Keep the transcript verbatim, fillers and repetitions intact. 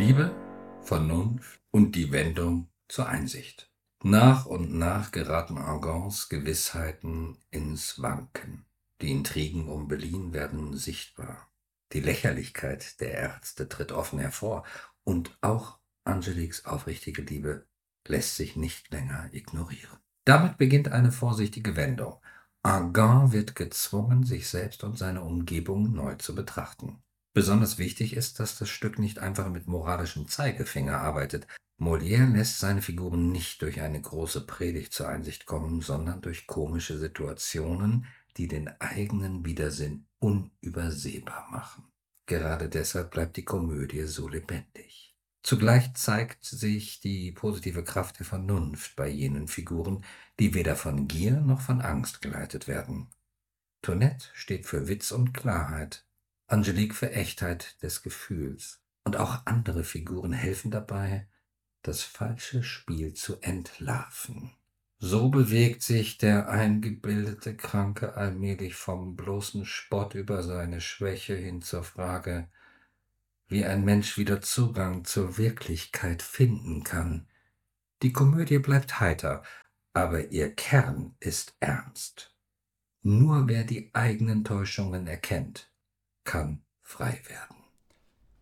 Liebe, Vernunft und die Wendung zur Einsicht. Nach und nach geraten Argans Gewissheiten ins Wanken. Die Intrigen um Berlin werden sichtbar. Die Lächerlichkeit der Ärzte tritt offen hervor und auch Angeliques aufrichtige Liebe lässt sich nicht länger ignorieren. Damit beginnt eine vorsichtige Wendung. Argan wird gezwungen, sich selbst und seine Umgebung neu zu betrachten. Besonders wichtig ist, dass das Stück nicht einfach mit moralischem Zeigefinger arbeitet. Molière lässt seine Figuren nicht durch eine große Predigt zur Einsicht kommen, sondern durch komische Situationen, die den eigenen Widersinn unübersehbar machen. Gerade deshalb bleibt die Komödie so lebendig. Zugleich zeigt sich die positive Kraft der Vernunft bei jenen Figuren, die weder von Gier noch von Angst geleitet werden. Toinette steht für Witz und Klarheit, Angelique für Echtheit des Gefühls. Und auch andere Figuren helfen dabei, das falsche Spiel zu entlarven. So bewegt sich der eingebildete Kranke allmählich vom bloßen Spott über seine Schwäche hin zur Frage, wie ein Mensch wieder Zugang zur Wirklichkeit finden kann. Die Komödie bleibt heiter, aber ihr Kern ist ernst. Nur wer die eigenen Täuschungen erkennt, kann frei werden.